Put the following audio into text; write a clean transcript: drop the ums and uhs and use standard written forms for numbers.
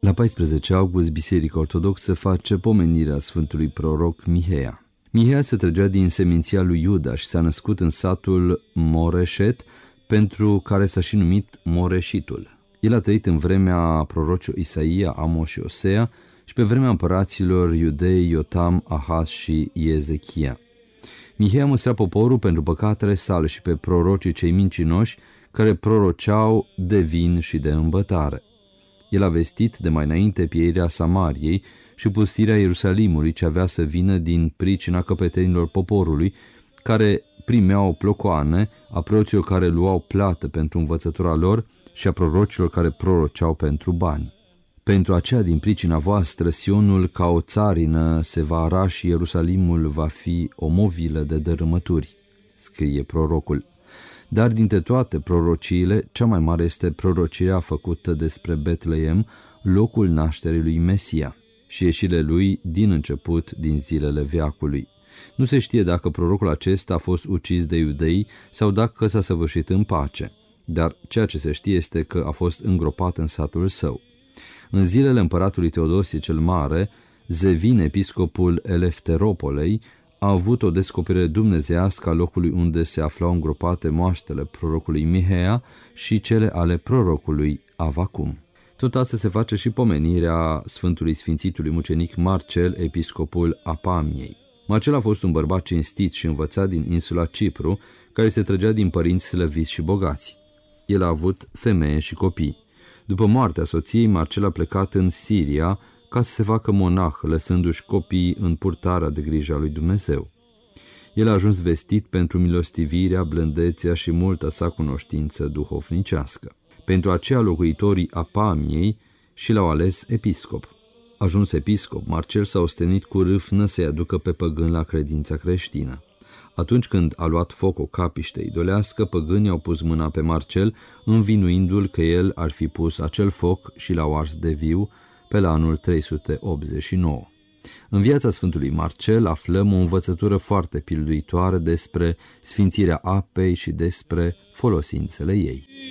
La 14 august, Biserica Ortodoxă face pomenirea Sfântului Proroc Miheia. Miheia se trăgea din seminția lui Iuda și s-a născut în satul Moreșet, pentru care s-a și numit Moreșitul. El a trăit în vremea prorocilor Isaia, Amos și Osea și pe vremea împăraților iudei Iotam, Ahaz și Ezechia. Miheia măstra poporul pentru păcatele sale și pe prorocii cei mincinoși care proroceau de vin și de îmbătare. El a vestit de mai înainte pieirea Samariei și pustirea Ierusalimului, ce avea să vină din pricina căpetenilor poporului, care primeau plocoane, a preoților care luau plată pentru învățătura lor și a prorocilor care proroceau pentru bani. Pentru aceea, din pricina voastră, Sionul ca o țarină se va ara și Ierusalimul va fi o movilă de dărâmături, scrie prorocul. Dar dintre toate prorociile, cea mai mare este prorocirea făcută despre Betleem, locul nașterii lui Mesia, și ieșirile lui din început, din zilele veacului. Nu se știe dacă prorocul acesta a fost ucis de iudei sau dacă s-a săvârșit în pace, dar ceea ce se știe este că a fost îngropat în satul său. În zilele împăratului Teodosie cel Mare, Zevin, episcopul Elefteropolei, a avut o descoperire dumnezeiască a locului unde se aflau îngropate moaștele prorocului Miheia și cele ale prorocului Avacum. Tot astăzi se face și pomenirea Sfântului Sfințitului Mucenic Marcel, episcopul Apamiei. Marcel a fost un bărbat cinstit și învățat din insula Cipru, care se trăgea din părinți slăviți și bogați. El a avut femeie și copii. După moartea soției, Marcel a plecat în Siria ca să se facă monah, lăsându-și copiii în purtarea de grijă a lui Dumnezeu. El a ajuns vestit pentru milostivirea, blândețea și multa sa cunoștință duhovnicească. Pentru aceea locuitorii Apamiei și l-au ales episcop. Ajuns episcop, Marcel s-a ostenit cu râvnă să-i aducă pe păgâni la credința creștină. Atunci când a luat foc o capiște idolească, păgânii au pus mâna pe Marcel, învinuindu-l că el ar fi pus acel foc și l-au ars de viu pe la anul 389. În viața Sfântului Marcel aflăm o învățătură foarte pilduitoare despre sfințirea apei și despre folosințele ei.